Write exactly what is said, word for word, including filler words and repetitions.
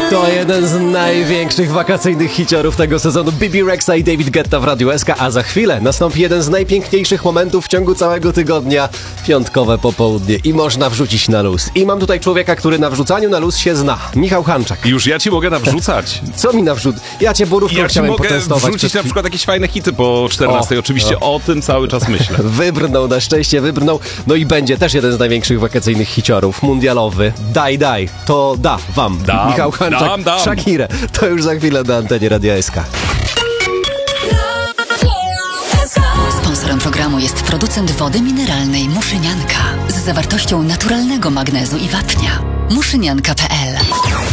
To jeden z największych wakacyjnych hiciorów tego sezonu. Bibi Rexa i David Guetta w Radiu S K, a za chwilę nastąpi jeden z najpiękniejszych momentów w ciągu całego tygodnia. Piątkowe popołudnie i można wrzucić na luz. I mam tutaj człowieka, który na wrzucaniu na luz się zna. Michał Hanczak. Już ja ci mogę nawrzucać. Co mi nawrzut? Ja cię borówką Ja ci chciałem mogę potestować. wrzucić na przykład jakieś fajne hity po czternastej. O, Oczywiście o. o tym cały czas myślę. Wybrnął, na szczęście wybrnął. No i będzie też jeden z największych wakacyjnych hiciorów. Mundialowy. Daj, daj. To da wam. Dam, Michał Hanczak. dam, dam. Shakira. To już za chwilę na antenie Radia S K. Sponsorem programu jest producent wody mineralnej Muszynianka z zawartością naturalnego magnezu i wapnia. muszynianka kropka